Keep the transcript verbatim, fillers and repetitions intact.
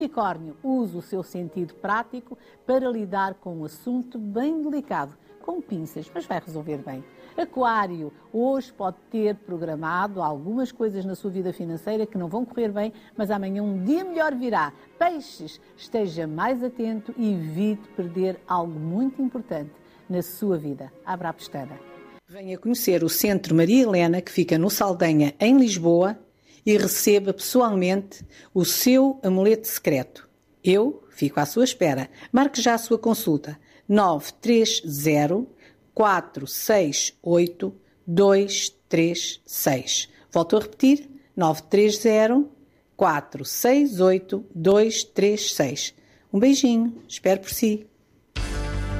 Capricórnio, use o seu sentido prático para lidar com um assunto bem delicado, com pinças, mas vai resolver bem. Aquário, hoje pode ter programado algumas coisas na sua vida financeira que não vão correr bem, mas amanhã um dia melhor virá. Peixes, esteja mais atento e evite perder algo muito importante na sua vida. Abra a pestana. Venha conhecer o Centro Maria Helena, que fica no Saldanha, em Lisboa, e receba pessoalmente o seu amuleto secreto. Eu fico à sua espera. Marque já a sua consulta. nove três zero, quatro seis oito, dois três seis. Volto a repetir. nove três zero, quatro seis oito, dois três seis. Um beijinho. Espero por si.